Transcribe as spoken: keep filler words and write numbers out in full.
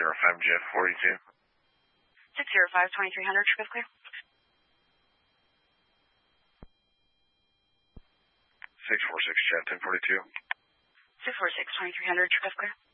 zero five Jet forty-two. six zero five, twenty-three hundred, trip clear. six four six Jet ten forty-two. six four six, twenty-three hundred, trip clear.